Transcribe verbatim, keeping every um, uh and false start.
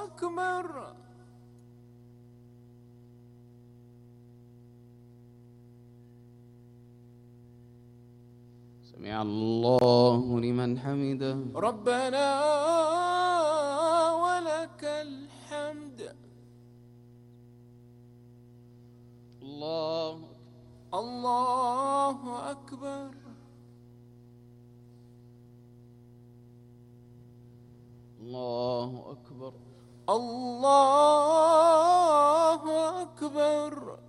أكبر. سمع الله لمن حمده. ربنا ولك الحمد. الله الله أكبر. الله أكبر. الله أكبر.